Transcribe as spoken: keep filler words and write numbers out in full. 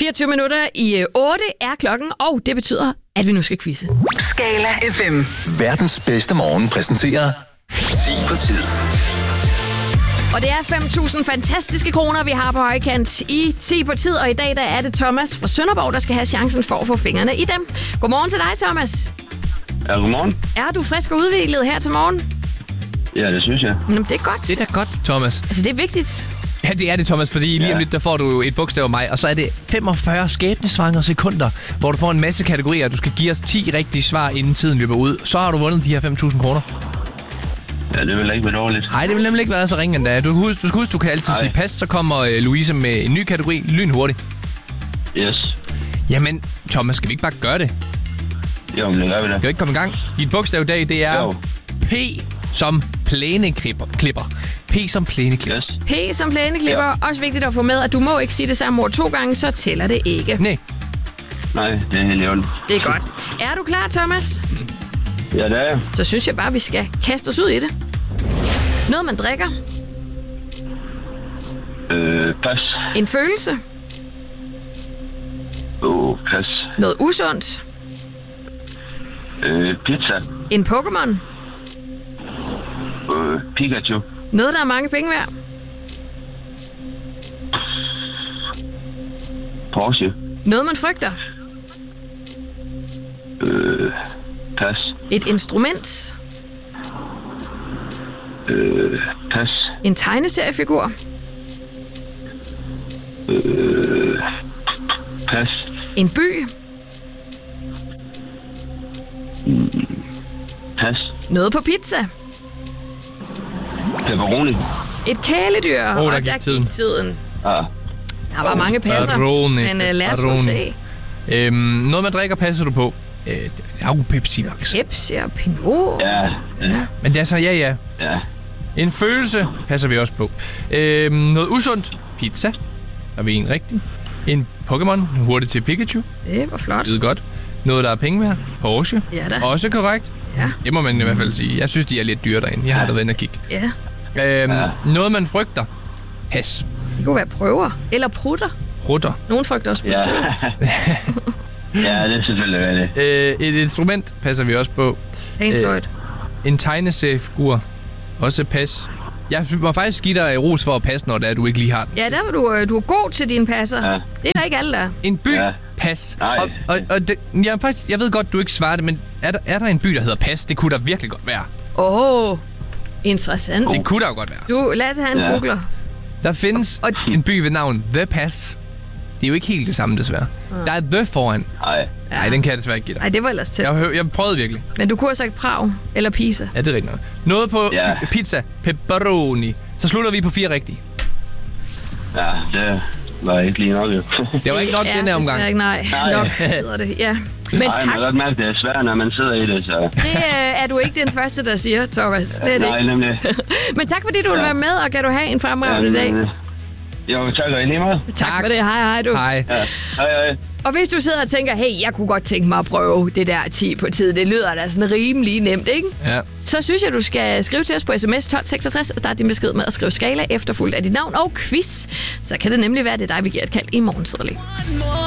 fireogtyve minutter i otte er klokken, og det betyder, at vi nu skal quizze. Skala F M. Verdens bedste morgen præsenterer ti på tid. Og det er fem tusind fantastiske kroner, vi har på højkant i ti på tid, og i dag der er det Thomas fra Sønderborg, der skal have chancen for at få fingrene i dem. Godmorgen til dig, Thomas. Ja, godmorgen. Er du frisk og udviklet her til morgen? Ja, det synes jeg. Jamen, det er godt. Det er da godt, Thomas. Altså, det er vigtigt. Ja, det er det, Thomas, fordi lige Ja. om lidt, der får du et bogstav af mig, og så er det femogfyrre skæbnesvangre sekunder, hvor du får en masse kategorier, du skal give os ti rigtige svar, inden tiden løber ud. Så har du vundet de her fem tusind kroner. Ja, det vil ikke være dårligt. Nej, det vil nemlig ikke være så ringe endda. Du, husk, du skal huske, du kan altid Ej. sige pas, så kommer øh, Louise med en ny kategori lynhurtigt. Yes. Jamen, Thomas, skal vi ikke bare gøre det? Jo, men det gør vi da. Skal vi ikke komme i gang? Dit bogstav i dag, det er Jo. P som plæneklipper. Klipper. P som plæneklipper. Yes. P som plæneklipper. Ja. Også vigtigt at få med, at du må ikke sige det samme ord to gange, så tæller det ikke. Nej. Nej, det er helt i orden. Det er godt. Er du klar, Thomas? Ja, det er jeg. Så synes jeg bare, vi skal kaste os ud i det. Noget, man drikker. Øh, pas. En følelse. Åh, oh, pas. Noget usundt. Øh, pizza. En Pokémon. Øh, Pikachu. Noget, der er mange penge værd. Porsche. Noget, man frygter. Øh, pas. Et instrument. Øh, pas. En tegneseriefigur. Øh, pas. En by. Pas. Noget på pizza. Pepperoni. Et kæledyr. Åh, der og gik der tiden. gik tiden. Ah, Der var mange passer. Arone. Men uh, lad os nu Arone. se. Øhm, noget, man drikker, passer du på. Øh, det er jo Pepsi Max. Pepsi og Pinot. ja, ja, Men det er så, ja, ja. ja. En følelse passer vi også på. Øhm, noget usundt. Pizza. Er vi en rigtig. En Pokémon. Hurtigt til Pikachu. Det var flot. Det er godt. Noget, der er penge værd. Porsche. Ja da. Også korrekt. Ja, Det må man i hvert fald sige. Jeg synes, de er lidt dyre derinde. Jeg har da været inde og kigge. ja. Øhm, Ja. Noget, man frygter. Has. Det kunne være prøver. Eller prutter. Rutter. Nogen frygter også Ja. politiet. Ja, det er selvfølgelig være det. Øh, et instrument passer vi også på. Pænt Floyd. En tegneseriefigur. Også pas. Jeg må faktisk give dig ros for at passe, når det er, du ikke lige har den. Ja, der var du, øh, du er god til dine passer. Ja. Det er der ikke alle, der. En by. Ja. Pas. Nej. Og, og, og det, jeg, faktisk, jeg ved godt, du ikke svarer det, men er der, er der en by, der hedder Pas? Det kunne der virkelig godt være. Åh, oh, interessant. Det kunne der jo godt være. Du, Lasse, han Ja. googler. Der findes Og- en by ved navn The Pas. Det er jo ikke helt det samme, desværre. Der er The foran. Nej. Nej, den kan jeg desværre ikke give dig. Nej, det var ellers til. Jeg, hø- jeg prøvede virkelig. Men du kunne have sagt Prag eller Pisa. Ja, det er rigtigt nok. Noget på Ja. p- pizza. Pepperoni. Så slutter vi på fire rigtige. Ja, det var ikke lige nok, jo. Det var ikke nok ja, den her omgang. desværre ikke, nej. Nej. Nok hedder det, ja. Men Nej, man kan tak, godt mærke, det er svært, når man sidder i det, så... det øh, er du ikke den første, der siger, Thomas. Slet Nej, ikke. nemlig. Men tak, fordi du ville Ja. være med, og kan du have en fremragende dag. Jamen, Jo, tak og i lige måde. Tak Tak. for det. Hej, hej du. Hej. Ja, hej, hej. Og hvis du sidder og tænker, hey, jeg kunne godt tænke mig at prøve det der ti på tid, det lyder da sådan rimelig nemt, ikke? Ja. Så synes jeg, du skal skrive til os på sms tolv seksogtres og starte din besked med at skrive skala efterfulgt af dit navn og quiz. Så kan det nemlig være, det er dig, vi giver et kald i morgen tidlig.